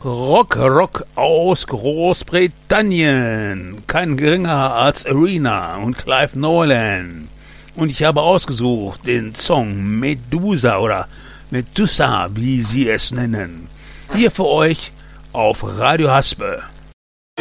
Rock aus Großbritannien. Kein geringerer als Arena und Clive Nolan. Und ich habe ausgesucht den Song Medusa oder Medusa, wie sie es nennen. Hier für euch auf Radio Haspe.